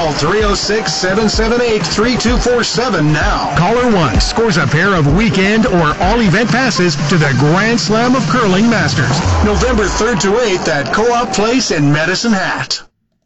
Call 306-778-3247 now. Caller 1 scores a pair of weekend or all-event passes to the Grand Slam of Curling Masters. November 3rd to 8th at Co-op Place in Medicine Hat.